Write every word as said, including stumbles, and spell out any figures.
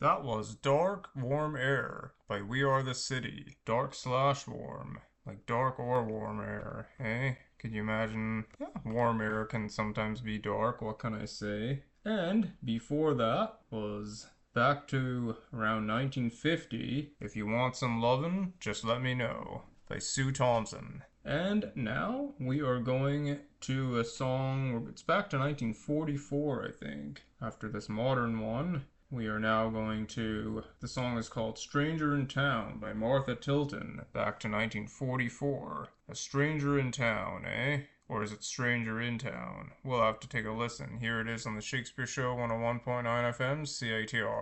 That was Dark Warm Air by We Are the City. Dark slash warm. Like dark or warm air, eh? Could you imagine? Yeah, warm air can sometimes be dark, what can I say? And before that was back to around nineteen fifty. If you want some lovin', just let me know. By Sue Thompson. And now we are going to a song, it's back to nineteen forty-four, I think, after this modern one. We are now going to, the song is called Stranger in Town by Martha Tilton, back to nineteen forty-four. A Stranger in Town, eh? Or is it Stranger in Town? We'll have to take a listen. Here it is on the Shakespeare Show one oh one point nine F M, C I T R.